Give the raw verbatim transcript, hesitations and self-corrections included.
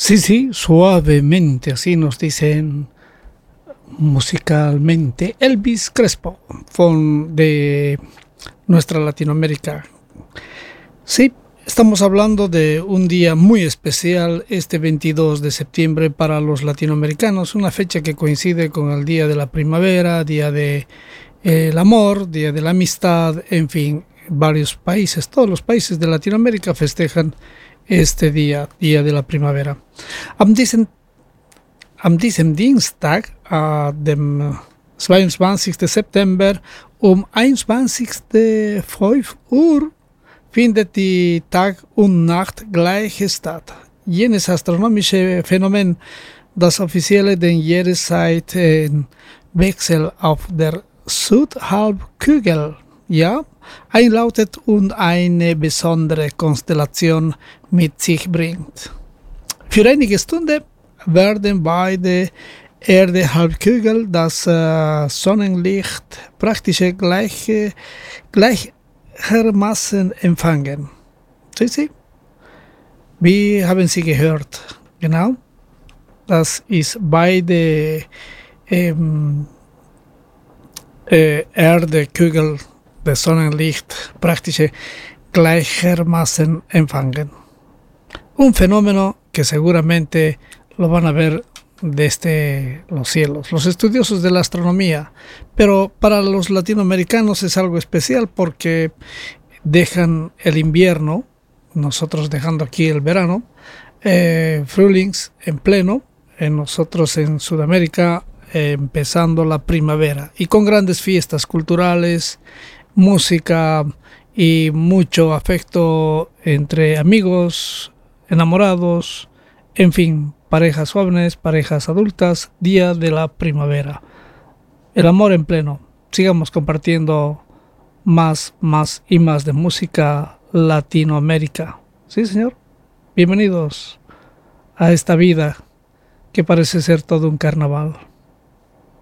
Sí, sí, suavemente, así nos dicen musicalmente. Elvis Crespo, von de nuestra Latinoamérica. Sí, estamos hablando de un día muy especial, este veintidós de septiembre para los latinoamericanos, una fecha que coincide con el Día de la Primavera, Día de eh, el Amor, Día de la Amistad, en fin, varios países, todos los países de Latinoamérica festejan este día, Día de la Primavera. Am diesem, am diesem Dienstag, äh, dem zweiundzwanzigsten September um einundzwanzig Uhr fünf findet die Tag- und Nachtgleiche statt. Jenes astronomische Phänomen, das offiziell den Jahreszeitenwechsel auf der Südhalbkugel, ja, einläutet und eine besondere Konstellation mit sich bringt. Für einige Stunden werden beide Erde-Halbkugel das äh, Sonnenlicht praktisch gleiche, gleichermaßen empfangen. Sie, Sie? Wie haben Sie gehört? Genau. Das ist beide ähm, äh, Erdekugel das Sonnenlicht praktisch gleichermaßen empfangen. Un fenómeno que seguramente lo van a ver desde los cielos, los estudiosos de la astronomía, pero para los latinoamericanos es algo especial porque dejan el invierno, nosotros dejando aquí el verano, eh, Frühlings en pleno, en nosotros en Sudamérica eh, empezando la primavera y con grandes fiestas culturales, música y mucho afecto entre amigos, enamorados, en fin, parejas jóvenes, parejas adultas, día de la primavera. El amor en pleno. Sigamos compartiendo más, más y más de música Latinoamérica. Sí, señor. Bienvenidos a esta vida que parece ser todo un carnaval.